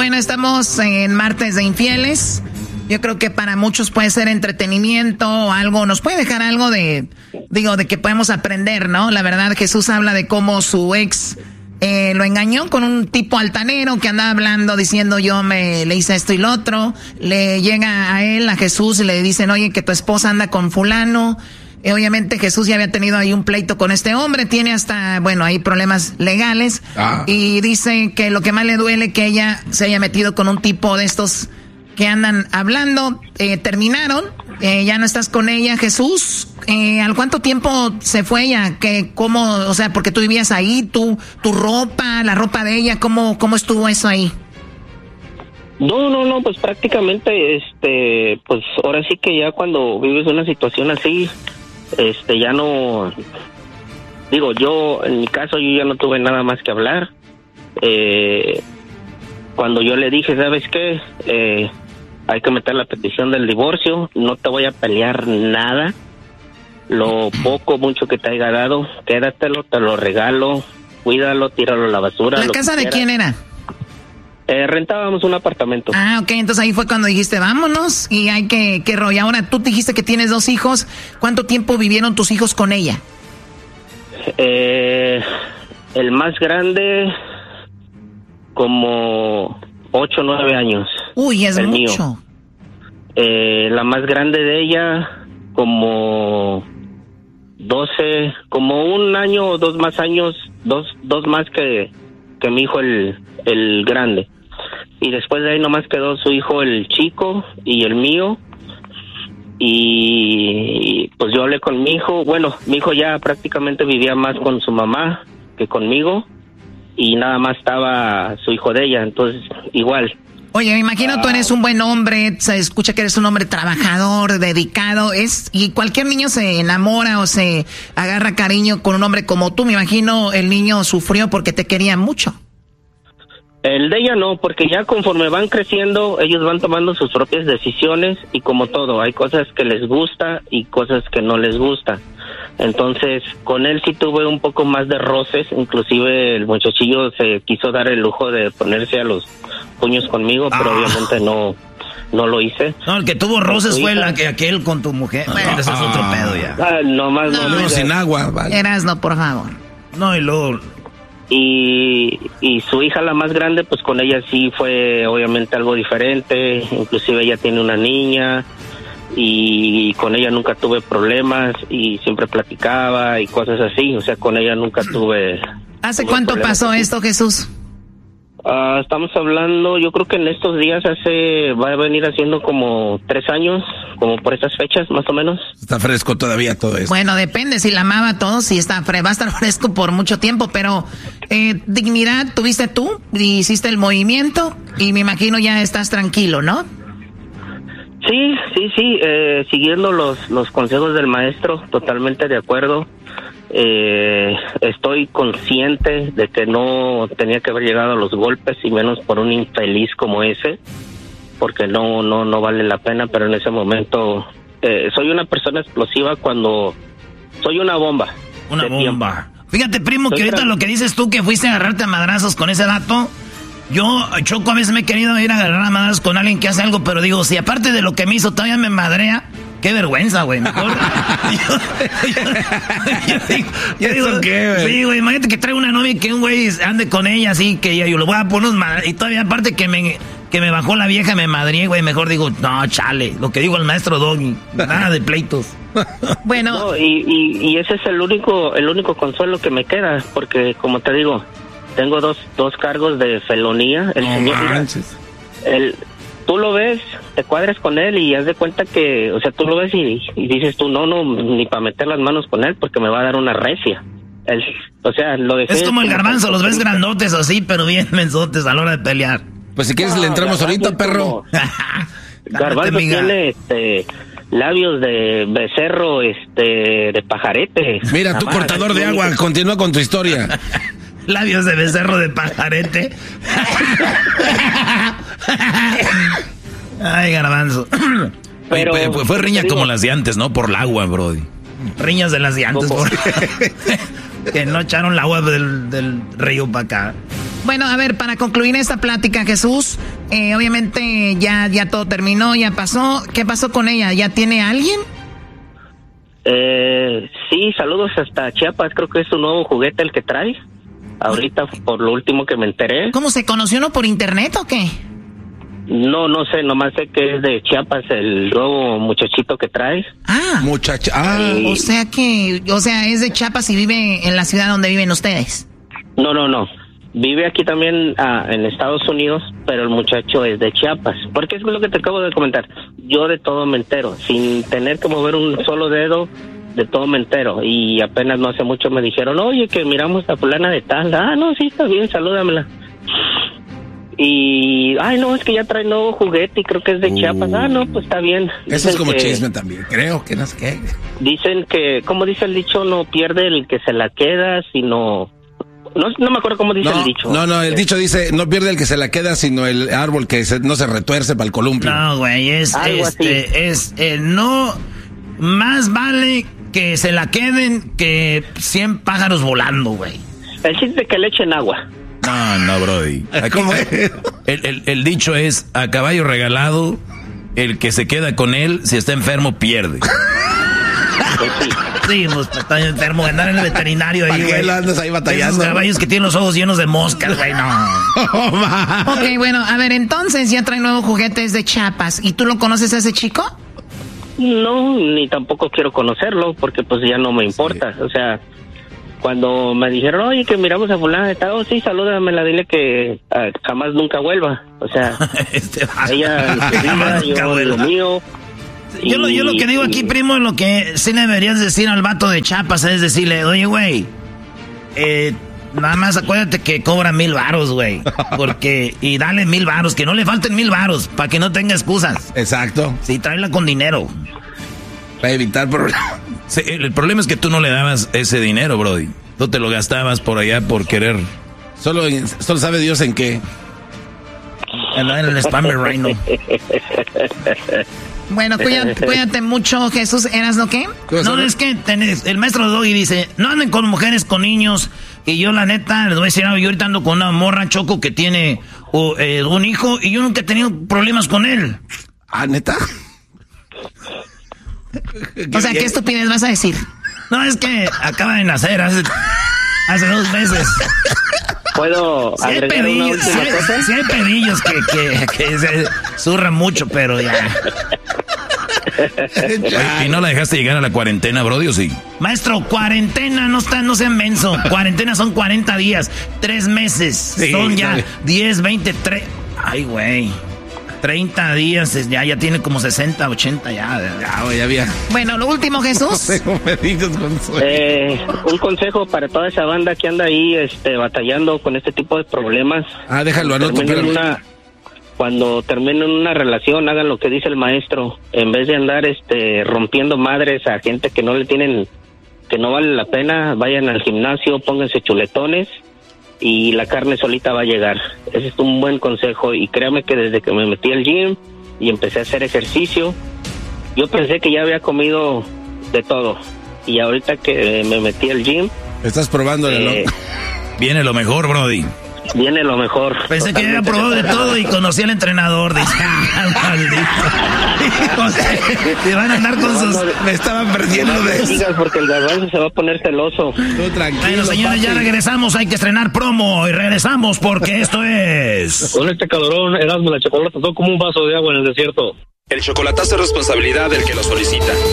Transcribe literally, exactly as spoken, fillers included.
Bueno, estamos en Martes de Infieles. Yo creo que para muchos puede ser entretenimiento o algo, nos puede dejar algo de, digo, de que podemos aprender, ¿no? La verdad, Jesús habla de cómo su ex eh, lo engañó con un tipo altanero que andaba hablando, diciendo yo me le hice esto y lo otro. Le llega a él, a Jesús, y le dicen, oye, que tu esposa anda con fulano. Eh, obviamente Jesús ya había tenido ahí un pleito con este hombre, tiene hasta, bueno, hay problemas legales. Ah. Y dice que lo que más le duele que ella se haya metido con un tipo de estos que andan hablando, eh, terminaron, eh, ya no estás con ella, Jesús. Eh, ¿Al cuánto tiempo se fue ella? ¿Qué, cómo, o sea, porque tú vivías ahí, tu, tu ropa, la ropa de ella, ¿cómo, cómo estuvo eso ahí? No, no, no, pues prácticamente, este, pues ahora sí que ya cuando vives una situación así, este, ya no, digo, yo, en mi caso, yo ya no tuve nada más que hablar. Eh, cuando yo le dije, ¿sabes qué? Eh, hay que meter la petición del divorcio, no te voy a pelear nada, lo poco, mucho que te haya dado, quédatelo, te lo regalo, cuídalo, tíralo a la basura. ¿La casa de quién era? Eh, rentábamos un apartamento. Ah, ok, entonces ahí fue cuando dijiste, vámonos, y hay que, qué rollo. Ahora, tú dijiste que tienes dos hijos, ¿cuánto tiempo vivieron tus hijos con ella? Eh, el más grande, como ocho, nueve años. Uy, es el mucho. Mío. Eh, la más grande de ella, como doce, como un año o dos más años, dos, dos más que, que mi hijo el, el grande. Y después de ahí nomás quedó su hijo el chico y el mío. Y pues yo hablé con mi hijo, bueno, mi hijo ya prácticamente vivía más con su mamá que conmigo. Y nada más estaba su hijo de ella, entonces igual. Oye, me imagino ah. tú eres un buen hombre, se escucha que eres un hombre trabajador, dedicado, es y cualquier niño se enamora o se agarra cariño con un hombre como tú. Me imagino el niño sufrió porque te quería mucho. El de ella no, porque ya conforme van creciendo, ellos van tomando sus propias decisiones y como todo, hay cosas que les gusta y cosas que no les gusta. Entonces, con él sí tuve un poco más de roces, inclusive el muchachillo se quiso dar el lujo de ponerse a los puños conmigo, pero ah. obviamente no no lo hice. No, el que tuvo roces fue la que aquel con tu mujer. Bueno, ese es otro pedo ya. Ah, no más no. no, no sin agua, vale. Erasno, por favor. No, y luego... Y, y su hija, la más grande, pues con ella sí fue obviamente algo diferente, inclusive ella tiene una niña y con ella nunca tuve problemas y siempre platicaba y cosas así, o sea, con ella nunca tuve... ¿Hace tuve cuánto pasó así. esto, Jesús? Uh, estamos hablando, yo creo que en estos días hace, va a venir haciendo como tres años, como por estas fechas, más o menos. Está fresco todavía todo esto. Bueno, depende, si la amaba todo, si está fre- va a estar fresco por mucho tiempo, pero eh, dignidad tuviste tú, hiciste el movimiento y me imagino ya estás tranquilo, ¿no? Sí, sí, sí, eh, siguiendo los, los consejos del maestro, totalmente de acuerdo. Eh, estoy consciente de que no tenía que haber llegado a los golpes y menos por un infeliz como ese, porque no no no vale la pena, pero en ese momento eh, soy una persona explosiva cuando soy una bomba. Una bomba. Tiempo. Fíjate, primo, soy que ahorita tra- lo que dices tú que fuiste a agarrarte a madrazos con ese dato. Yo, Choco, a veces me he querido ir a agarrar a madrazos con alguien que hace algo, pero digo, si aparte de lo que me hizo todavía me madrea, qué vergüenza, güey. Mejor. yo, yo, yo digo, yo digo, ¿eso qué, güey? Sí, güey, imagínate que traigo una novia y que un güey ande con ella así, que yo lo voy a poner unos madrazos. Y todavía aparte que me, que me bajó la vieja, me madrié, güey. Mejor digo, no, chale, lo que digo el maestro Doggy, nada de pleitos. Bueno. No, y, y, y ese es el único, el único consuelo que me queda, porque como te digo, tengo dos, dos cargos de felonía. El no señor, manches. El, tú lo ves, te cuadras con él y haz de cuenta que, o sea, tú lo ves y, y dices tú, no, no, ni para meter las manos con él porque me va a dar una recia. El, o sea, lo dejé. Es como el garbanzo, los ves grandotes así, pero bien mensotes a la hora de pelear. Pues si quieres no, le entramos ahorita, perro. Garbanzo tiene este labios de becerro, este, de pajarete. Mira, tú cortador de agua, continúa con tu historia. Labios de becerro de pajarete. Ay, garbanzo. Pero Oye, fue, fue riña como las de antes, ¿no? Por el agua, brody. Riñas de las de antes. Por... que no echaron el agua del, del río para acá. Bueno, a ver, para concluir esta plática, Jesús, eh, obviamente ya, ya todo terminó, ya pasó. ¿Qué pasó con ella? ¿Ya tiene a alguien? Eh, sí, saludos hasta Chiapas. Creo que es un nuevo juguete el que trae. Ahorita, por lo último que me enteré. ¿Cómo se conoció uno por internet o qué? No, no sé, nomás sé que es de Chiapas el nuevo muchachito que trae. Ah, muchacha. Ah, o sea que, o sea, es de Chiapas y vive en la ciudad donde viven ustedes. No, no, no. Vive aquí también ah, en Estados Unidos, pero el muchacho es de Chiapas. Porque es lo que te acabo de comentar. Yo de todo me entero, sin tener que mover un solo dedo. De todo me entero, y apenas no hace mucho me dijeron, oye, que miramos a fulana de tal. Ah, no, sí, está bien, salúdamela. Y, ay, no, es que ya trae nuevo juguete y creo que es de uh, Chiapas. Ah, no, pues está bien. Eso dicen es como que, chisme también, creo que no sé qué. Dicen que, como dice el dicho, no pierde el que se la queda, sino... No, no me acuerdo cómo dice no, el dicho. No, no, el dicho dice, no pierde el que se la queda, sino el árbol que se, no se retuerce para el columpio. No, güey, es, Algo este, así. es, eh, no, más vale que se la queden que cien pájaros volando, güey. El chiste es que le echen agua. No, no, brody. ¿Cómo es? El, el, el dicho es, a caballo regalado, el que se queda con él, si está enfermo, pierde. Pues sí. Sí, pues está enfermo, andar en el veterinario ahí, güey. andas ahí batallando? Esos caballos que tienen los ojos llenos de moscas, güey, no. Ok, bueno, a ver, entonces ya trae nuevos juguetes de Chiapas. ¿Y tú lo conoces a ese chico? No, ni tampoco quiero conocerlo, porque pues ya no me importa. Sí. O sea, cuando me dijeron, oye, que miramos a fulana de tal, oh, sí, salúdamela, dile que uh, jamás nunca vuelva. O sea, este ella en su vida, yo en lo mío. Yo, y, lo, yo lo que digo aquí, primo, lo que sí le deberías decir al vato de Chiapas es decirle, oye, güey, eh, nada más acuérdate que cobra mil varos, güey. Porque, y dale mil varos, que no le falten mil varos, para que no tenga excusas. Exacto. Sí, tráela con dinero. Para evitar problemas. Sí, el problema es que tú no le dabas ese dinero, brody. Tú te lo gastabas por allá por querer. Solo, solo sabe Dios en qué. En, en el Spammer Rhino. Bueno, cuídate, cuídate mucho, Jesús. ¿Eras lo qué? No, es que tenés, el maestro Doggy dice, no anden con mujeres, con niños. Y yo, la neta, les voy a decir algo. Yo ahorita ando con una morra, Choco, que tiene uh, eh, un hijo. Y yo nunca he tenido problemas con él. ¿Ah, neta? O sea, ¿qué estupidez vas a decir? No, es que acaba de nacer hace, hace dos meses. ¿Puedo si hay agregar pedillos, una última si hay, cosa? Si hay pedillos que, que, que se zurran mucho, pero ya. Oye, ¿y no la dejaste llegar a la cuarentena, brody, o sí? Maestro, cuarentena, no está, no sea menso. Cuarentena son cuarenta días, tres meses. Sí, son ya dale. diez, veinte, tres. Ay, güey. treinta días, ya, ya tiene como sesenta, ochenta ya. Ya, ya había. Bueno, lo último, Jesús. eh, un consejo para toda esa banda que anda ahí este, batallando con este tipo de problemas. Ah, déjalo, anoto, pero... una, cuando terminen una relación, hagan lo que dice el maestro. En vez de andar este, rompiendo madres a gente que no le tienen, que no vale la pena, vayan al gimnasio, pónganse chuletones y la carne solita va a llegar. Ese es un buen consejo, y créame que desde que me metí al gym y empecé a hacer ejercicio, yo pensé que ya había comido de todo, y ahorita que me metí al gym... Estás probando eh, lo... Viene lo mejor, brody. Viene lo mejor. Pensé que había probado de todo y conocí al entrenador. Dice, ah, maldito. Te van a andar con sus... Me estaban perdiendo no de eso. Porque el garbanzo se va a poner celoso. Tú tranquilo, bueno, señores, papi. Ya regresamos. Hay que estrenar promo y regresamos porque esto es... Con este calorón, Erasmo, la chocolate, todo como un vaso de agua en el desierto. El chocolatazo es responsabilidad del que lo solicita.